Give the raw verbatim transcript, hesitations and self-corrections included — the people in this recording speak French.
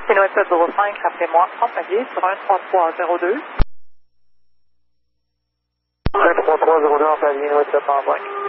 Inouest sept zéro cinq, rappelez-moi, trente-cinq sur un trois trois zéro deux. un trois trois zéro deux en palier, Inouest sept cent cinq.